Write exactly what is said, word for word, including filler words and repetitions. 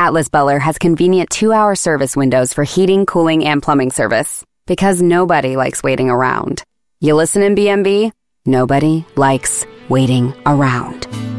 Atlas Buller has convenient two-hour service windows for heating, cooling, and plumbing service. Because nobody likes waiting around. You listen in B and B? Nobody likes waiting around.